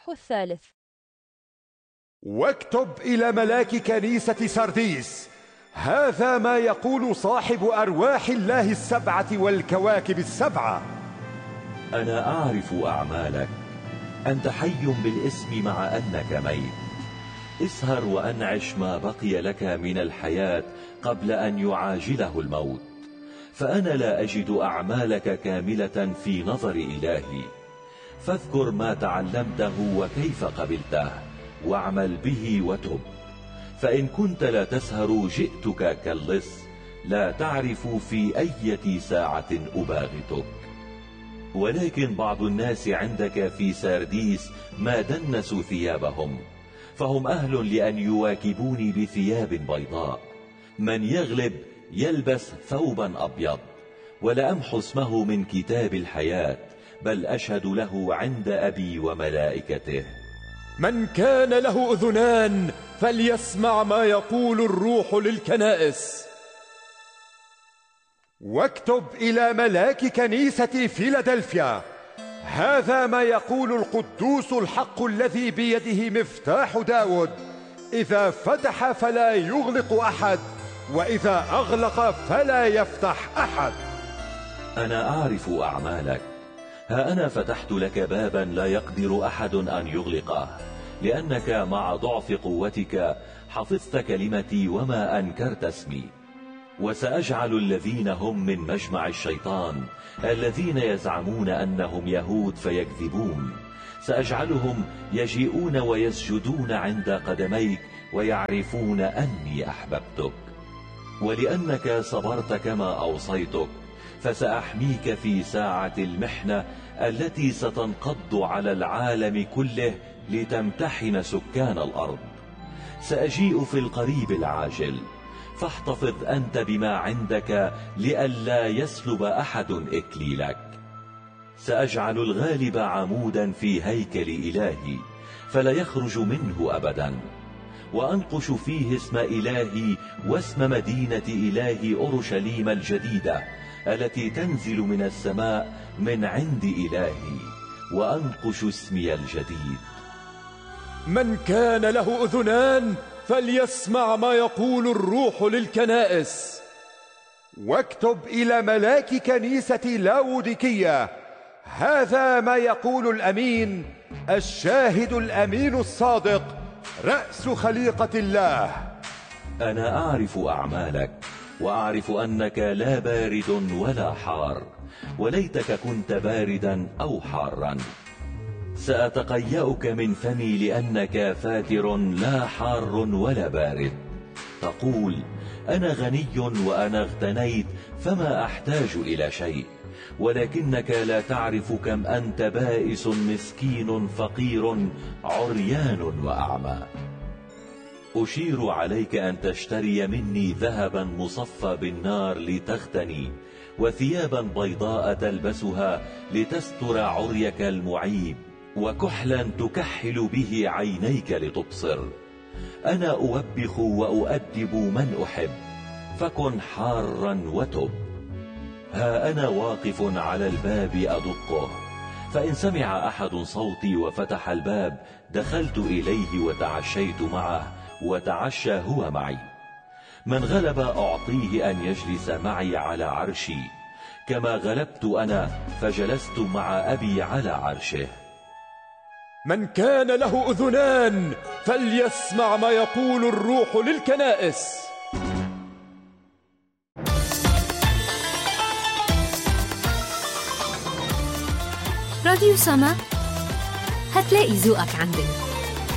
الإصحاح 3. واكتب إلى ملاك كنيسة سرديس: هذا ما يقول صاحب أرواح الله السبعة والكواكب السبعة. أنا أعرف أعمالك، أنت حي بالاسم مع أنك ميت. اسهر وأنعش ما بقي لك من الحياة قبل أن يعاجله الموت. فأنا لا أجد أعمالك كاملة في نظر إلهي. فاذكر ما تعلمته وكيف قبلته، واعمل به وتب. فإن كنت لا تسهر جئتك كاللص، لا تعرف في أي ساعة أباغتك. ولكن بعض الناس عندك في سارديس ما دنسوا ثيابهم، فهم أهل لأن يواكبوني بثياب بيضاء. من يغلب يلبس ثوبا أبيض، ولا أمحو اسمه من كتاب الحياة، بل أشهد له عند أبي وملائكته. من كان له أذنان فليسمع ما يقول الروح للكنائس. واكتب إلى ملاك كنيسة فيلادلفيا: هذا ما يقول القدوس الحق الذي بيده مفتاح داود: إذا فتح فلا يغلق أحد، وإذا أغلق فلا يفتح أحد. أنا أعرف أعمالك. ها أنا فتحت لك بابا لا يقدر أحد أن يغلقه، لأنك مع ضعف قوتك حفظت كلمتي وما أنكرت اسمي. وسأجعل الذين هم من مجمع الشيطان، الذين يزعمون أنهم يهود فيكذبون، سأجعلهم يجيئون ويسجدون عند قدميك ويعرفون أني أحببتك. ولأنك صبرت كما أوصيتك، فسأحميك في ساعة المحنة التي ستنقض على العالم كله لتمتحن سكان الأرض. سأجيء في القريب العاجل، فاحتفظ أنت بما عندك لئلا يسلب أحد إكليلك. سأجعل الغالب عمودا في هيكل إلهي، فلا يخرج منه أبدا. وأنقش فيه اسم إلهي واسم مدينة إلهي أورشليم الجديدة التي تنزل من السماء من عند إلهي، وأنقش اسمي الجديد. من كان له أذنان فليسمع ما يقول الروح للكنائس. واكتب إلى ملاك كنيسة لاوديكية: هذا ما يقول الأمين الشاهد الأمين الصادق، رأس خليقة الله. أنا أعرف أعمالك، وأعرف أنك لا بارد ولا حار، وليتك كنت باردا أو حارا. سأتقيأك من فمي لأنك فاتر لا حار ولا بارد. تقول: أنا غني وأنا اغتنيت فما أحتاج إلى شيء، ولكنك لا تعرف كم أنت بائس مسكين فقير عريان وأعمى. أشير عليك أن تشتري مني ذهبا مصفى بالنار لتغتني، وثيابا بيضاء تلبسها لتستر عريك المعيب، وكحلا تكحل به عينيك لتبصر. أنا أوبخ وأؤدب من أحب، فكن حارا وتب. ها أنا واقف على الباب أدقه، فإن سمع أحد صوتي وفتح الباب دخلت إليه وتعشيت معه وتعشى هو معي. من غلب أعطيه أن يجلس معي على عرشي، كما غلبت أنا فجلست مع أبي على عرشه. من كان له أذنان فليسمع ما يقول الروح للكنائس. راديو سما، هتلاقي ذوقك عندنا.